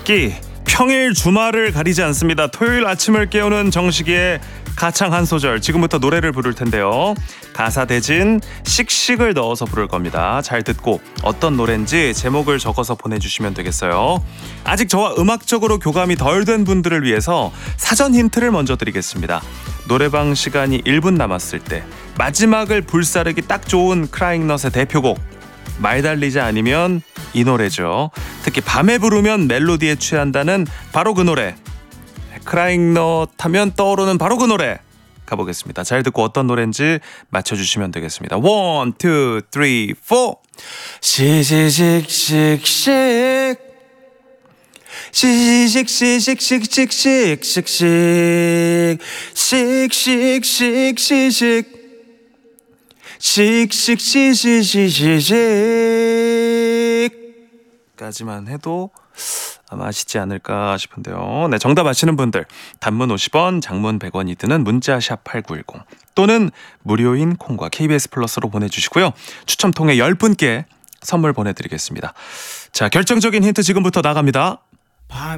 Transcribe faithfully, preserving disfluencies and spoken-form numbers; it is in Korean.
악기 평일 주말을 가리지 않습니다. 토요일 아침을 깨우는 정식이의 가창 한 소절, 지금부터 노래를 부를 텐데요. 가사 대진 씩씩을 넣어서 부를 겁니다. 잘 듣고 어떤 노래인지 제목을 적어서 보내주시면 되겠어요. 아직 저와 음악적으로 교감이 덜 된 분들을 위해서 사전 힌트를 먼저 드리겠습니다. 노래방 시간이 일 분 남았을 때 마지막을 불사르기 딱 좋은 크라잉넛의 대표곡, 말 달리자 아니면 이 노래죠. 특히 밤에 부르면 멜로디에 취한다는 바로 그 노래. 크라잉넛 하면 떠오르는 바로 그 노래 가보겠습니다. 잘 듣고 어떤 노래인지 맞춰주시면 되겠습니다. 원, 투, 쓰리, 포. 시시식식식 시시식식식식식식식식 식식식식식식 씩씩씩씩씩씩 까지만 해도 아마 아시지 않을까 싶은데요. 네, 정답 아시는 분들 단문 오십 원, 장문 백 원이 드는 문자 샵 팔구일공 또는 무료인 콩과 케이비에스 플러스로 보내주시고요. 추첨 통해 열 분께 선물 보내드리겠습니다. 자, 결정적인 힌트 지금부터 나갑니다.